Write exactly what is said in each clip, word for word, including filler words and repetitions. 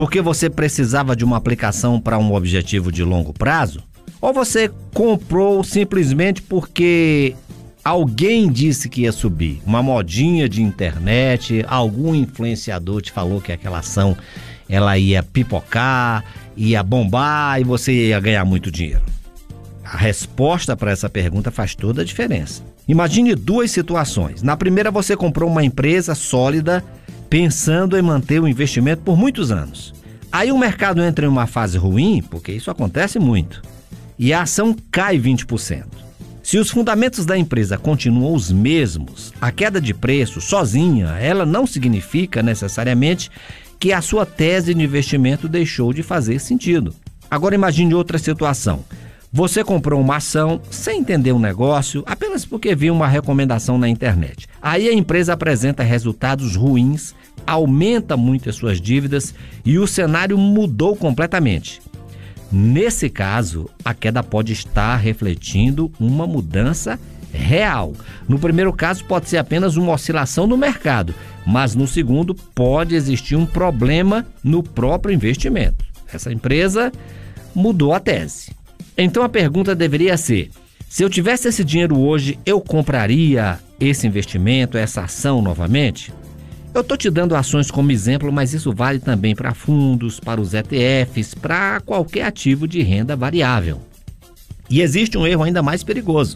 porque você precisava de uma aplicação para um objetivo de longo prazo? Ou você comprou simplesmente porque alguém disse que ia subir? Uma modinha de internet, algum influenciador te falou que aquela ação ela ia pipocar, ia bombar e você ia ganhar muito dinheiro? A resposta para essa pergunta faz toda a diferença. Imagine duas situações. Na primeira, você comprou uma empresa sólida pensando em manter o investimento por muitos anos. Aí o mercado entra em uma fase ruim, porque isso acontece muito, e a ação cai vinte por cento. Se os fundamentos da empresa continuam os mesmos, a queda de preço sozinha, ela não significa necessariamente que a sua tese de investimento deixou de fazer sentido. Agora imagine outra situação. Você comprou uma ação sem entender o negócio, apenas porque viu uma recomendação na internet. Aí a empresa apresenta resultados ruins, aumenta muito as suas dívidas e o cenário mudou completamente. Nesse caso, a queda pode estar refletindo uma mudança real. No primeiro caso, pode ser apenas uma oscilação no mercado, mas no segundo, pode existir um problema no próprio investimento. Essa empresa mudou a tese. Então a pergunta deveria ser: se eu tivesse esse dinheiro hoje, eu compraria esse investimento, essa ação novamente? Eu estou te dando ações como exemplo, mas isso vale também para fundos, para os E T Fs, para qualquer ativo de renda variável. E existe um erro ainda mais perigoso: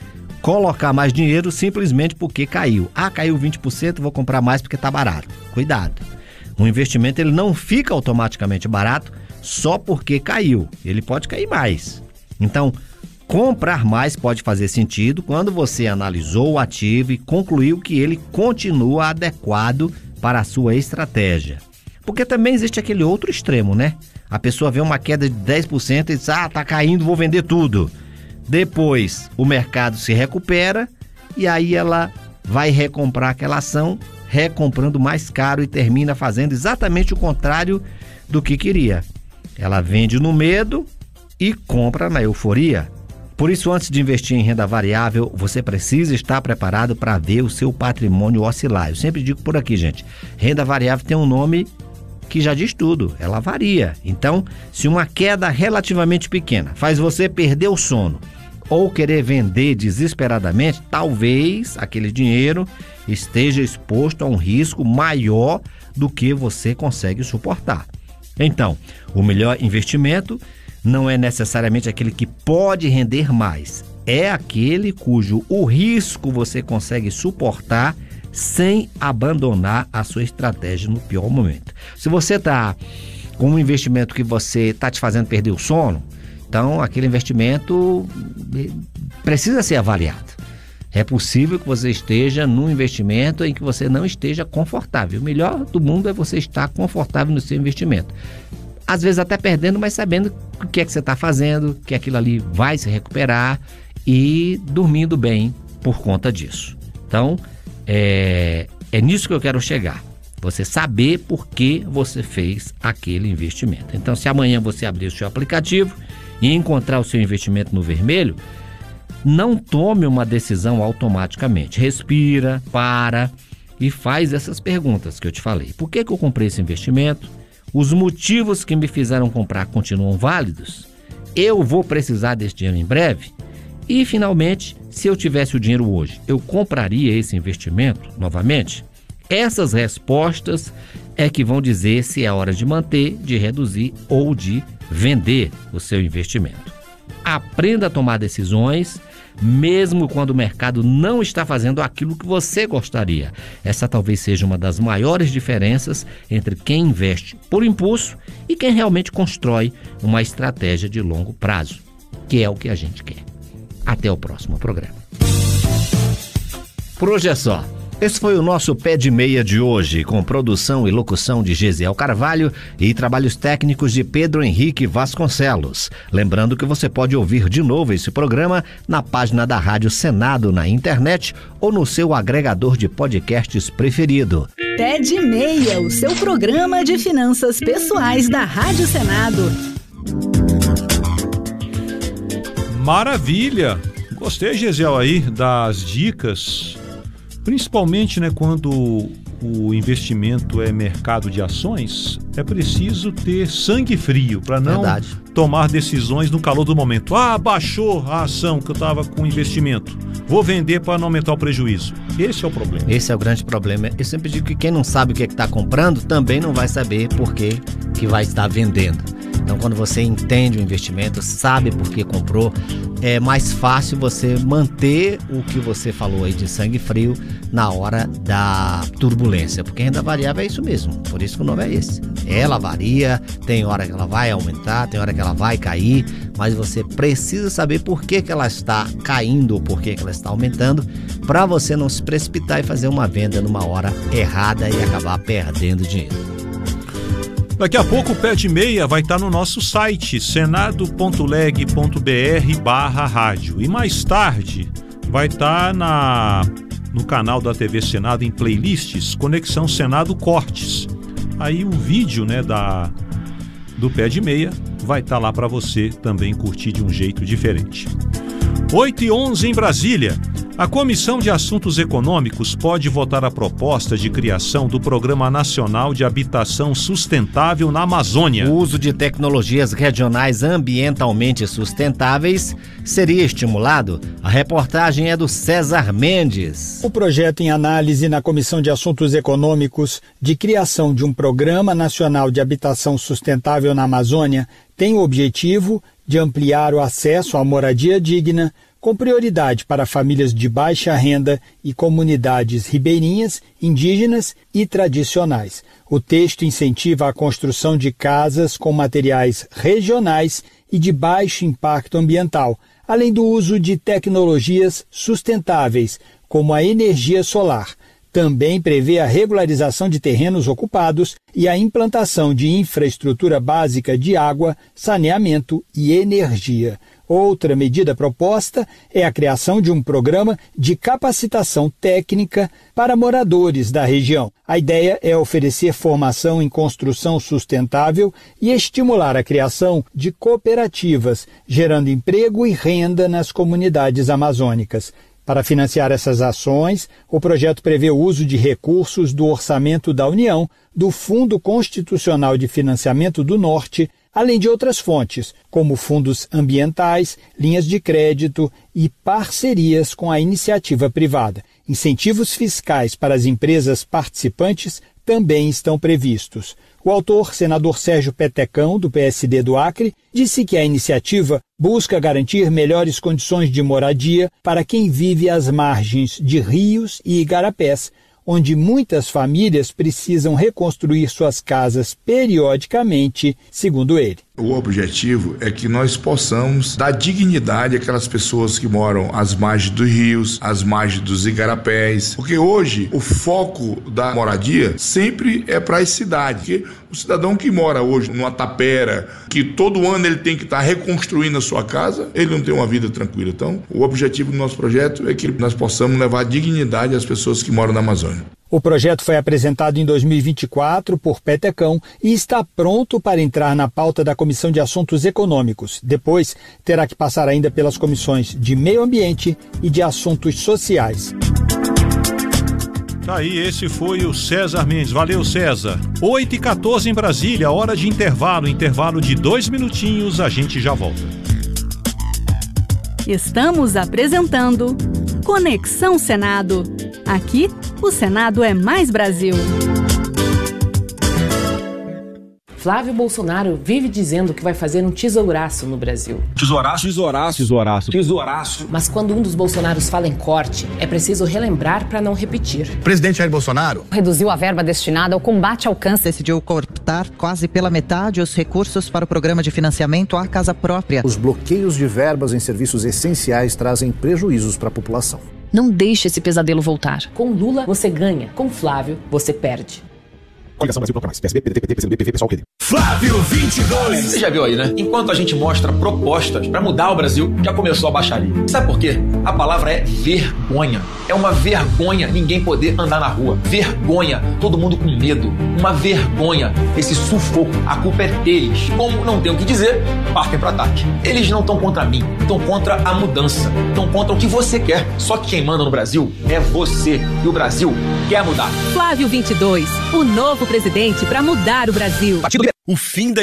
colocar mais dinheiro simplesmente porque caiu. Ah, caiu vinte por cento, vou comprar mais porque está barato. Cuidado. O investimento ele não fica automaticamente barato só porque caiu. Ele pode cair mais. Então, comprar mais pode fazer sentido quando você analisou o ativo e concluiu que ele continua adequado para a sua estratégia. Porque também existe aquele outro extremo, né? A pessoa vê uma queda de dez por cento e diz: ah, tá caindo, vou vender tudo. Depois o mercado se recupera e aí ela vai recomprar aquela ação, recomprando mais caro e termina fazendo exatamente o contrário do que queria. Ela vende no medo e compra na euforia. Por isso, antes de investir em renda variável, você precisa estar preparado para ver o seu patrimônio oscilar. Eu sempre digo por aqui, gente, renda variável tem um nome que já diz tudo, ela varia. Então, se uma queda relativamente pequena faz você perder o sono ou querer vender desesperadamente, talvez aquele dinheiro esteja exposto a um risco maior do que você consegue suportar. Então, o melhor investimento não é necessariamente aquele que pode render mais, é aquele cujo o risco você consegue suportar sem abandonar a sua estratégia no pior momento. Se você está com um investimento que você está te fazendo perder o sono, então aquele investimento precisa ser avaliado. É possível que você esteja num investimento em que você não esteja confortável. O melhor do mundo é você estar confortável no seu investimento. Às vezes até perdendo, mas sabendo o que é que você está fazendo, que aquilo ali vai se recuperar e dormindo bem por conta disso. Então, é, é nisso que eu quero chegar. Você saber por que você fez aquele investimento. Então, se amanhã você abrir o seu aplicativo e encontrar o seu investimento no vermelho, não tome uma decisão automaticamente. Respira, para e faz essas perguntas que eu te falei. Por que que eu comprei esse investimento? Os motivos que me fizeram comprar continuam válidos? Eu vou precisar desse dinheiro em breve? E, finalmente, se eu tivesse o dinheiro hoje, eu compraria esse investimento novamente? Essas respostas é que vão dizer se é hora de manter, de reduzir ou de vender o seu investimento. Aprenda a tomar decisões, mesmo quando o mercado não está fazendo aquilo que você gostaria. Essa talvez seja uma das maiores diferenças entre quem investe por impulso e quem realmente constrói uma estratégia de longo prazo, que é o que a gente quer. Até o próximo programa. Por hoje é só. Esse foi o nosso Pé de Meia de hoje, com produção e locução de Gesiel Carvalho e trabalhos técnicos de Pedro Henrique Vasconcelos. Lembrando que você pode ouvir de novo esse programa na página da Rádio Senado na internet ou no seu agregador de podcasts preferido. Pé de Meia, o seu programa de finanças pessoais da Rádio Senado. Maravilha! Gostei, Gesiel, aí das dicas. Principalmente, né, quando o investimento é mercado de ações, é preciso ter sangue frio para não Verdade. tomar decisões no calor do momento. Ah, baixou a ação que eu estava com investimento, vou vender para não aumentar o prejuízo. Esse é o problema. Esse é o grande problema. Eu sempre digo que quem não sabe o que é que está comprando também não vai saber por que que vai estar vendendo. Então, quando você entende o investimento, sabe por que comprou, é mais fácil você manter o que você falou aí de sangue frio na hora da turbulência, porque renda variável é isso mesmo, por isso que o nome é esse. Ela varia, tem hora que ela vai aumentar, tem hora que ela vai cair, mas você precisa saber por que que ela está caindo ou por que que ela está aumentando, para você não se precipitar e fazer uma venda numa hora errada e acabar perdendo dinheiro. Daqui a pouco o Pé de Meia vai estar no nosso site senado ponto leg ponto br barra rádio. E mais tarde vai estar na, no canal da T V Senado em playlists, Conexão Senado Cortes. Aí o vídeo, né, da, do Pé de Meia vai estar lá para você também curtir de um jeito diferente. oito e onze em Brasília. A Comissão de Assuntos Econômicos pode votar a proposta de criação do Programa Nacional de Habitação Sustentável na Amazônia. O uso de tecnologias regionais ambientalmente sustentáveis seria estimulado? A reportagem é do César Mendes. O projeto em análise na Comissão de Assuntos Econômicos de criação de um Programa Nacional de Habitação Sustentável na Amazônia tem o objetivo de ampliar o acesso à moradia digna, com prioridade para famílias de baixa renda e comunidades ribeirinhas, indígenas e tradicionais. O texto incentiva a construção de casas com materiais regionais e de baixo impacto ambiental, além do uso de tecnologias sustentáveis, como a energia solar. Também prevê a regularização de terrenos ocupados e a implantação de infraestrutura básica de água, saneamento e energia. Outra medida proposta é a criação de um programa de capacitação técnica para moradores da região. A ideia é oferecer formação em construção sustentável e estimular a criação de cooperativas, gerando emprego e renda nas comunidades amazônicas. Para financiar essas ações, o projeto prevê o uso de recursos do Orçamento da União, do Fundo Constitucional de Financiamento do Norte, além de outras fontes, como fundos ambientais, linhas de crédito e parcerias com a iniciativa privada. Incentivos fiscais para as empresas participantes também estão previstos. O autor, senador Sérgio Petecão, do P S D do Acre, disse que a iniciativa busca garantir melhores condições de moradia para quem vive às margens de rios e igarapés, onde muitas famílias precisam reconstruir suas casas periodicamente, segundo ele. O objetivo é que nós possamos dar dignidade àquelas pessoas que moram às margens dos rios, às margens dos igarapés, porque hoje o foco da moradia sempre é para as cidades. Porque o cidadão que mora hoje numa tapera, que todo ano ele tem que estar reconstruindo a sua casa, ele não tem uma vida tranquila. Então, o objetivo do nosso projeto é que nós possamos levar dignidade às pessoas que moram na Amazônia. O projeto foi apresentado em dois mil e vinte e quatro por Petecão e está pronto para entrar na pauta da Comissão de Assuntos Econômicos. Depois, terá que passar ainda pelas comissões de Meio Ambiente e de Assuntos Sociais. Tá aí, esse foi o César Mendes. Valeu, César. oito e quatorze em Brasília, hora de intervalo. Intervalo de dois minutinhos, a gente já volta. Estamos apresentando Conexão Senado. Aqui, o Senado é mais Brasil. Flávio Bolsonaro vive dizendo que vai fazer um tesouraço no Brasil. Tesouraço? Tesouraço. Tesouraço. Tesouraço. Mas quando um dos Bolsonaros fala em corte, é preciso relembrar para não repetir. Presidente Jair Bolsonaro reduziu a verba destinada ao combate ao câncer. Decidiu cortar quase pela metade os recursos para o programa de financiamento à casa própria. Os bloqueios de verbas em serviços essenciais trazem prejuízos para a população. Não deixe esse pesadelo voltar. Com Lula, você ganha. Com Flávio, você perde. Coligação Brasil Proclamais. P S B, P D T, P T, P C do B, P V, pessoal, P D. Flávio vinte e dois. Você já viu aí, né? Enquanto a gente mostra propostas pra mudar o Brasil, já começou a baixaria. Sabe por quê? A palavra é vergonha. É uma vergonha ninguém poder andar na rua. Vergonha. Todo mundo com medo. Uma vergonha. Esse sufoco. A culpa é deles. Como não tem o que dizer, partem pro ataque. Eles não estão contra mim. Estão contra a mudança. Estão contra o que você quer. Só que quem manda no Brasil é você. E o Brasil quer mudar. Flávio vinte e dois. O novo presidente pra mudar o Brasil. O fim da